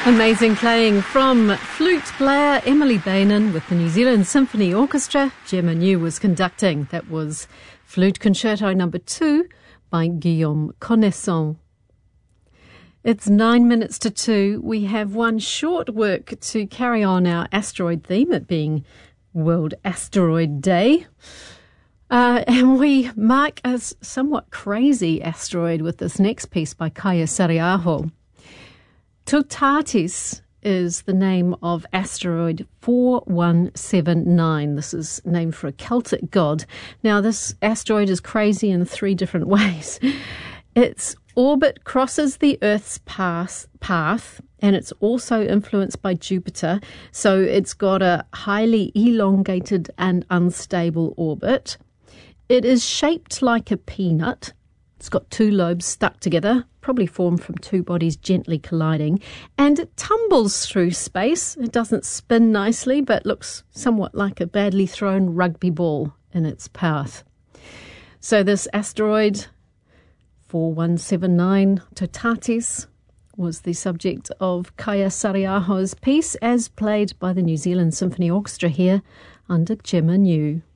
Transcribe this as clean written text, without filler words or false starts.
Amazing playing from flute player Emily Bainan with the New Zealand Symphony Orchestra. Gemma New was conducting. That was Flute Concerto No. 2 by Guillaume Connaisson. It's 9 minutes to 2. We have one short work to carry on our asteroid theme, it being World Asteroid Day. And we mark a somewhat crazy asteroid with this next piece by Kaia Saariaho. Toutatis is the name of asteroid 4179. This is named for a Celtic god. Now, this asteroid is crazy in 3 different ways. Its orbit crosses the Earth's path, and it's also influenced by Jupiter. So it's got a highly elongated and unstable orbit. It is shaped like a peanut. It's got 2 lobes stuck together, probably formed from 2 bodies gently colliding, and it tumbles through space. It doesn't spin nicely, but looks somewhat like a badly thrown rugby ball in its path. So this asteroid, 4179 Toutatis, was the subject of Kaia Saariaho's piece, as played by the New Zealand Symphony Orchestra here under Gemma New.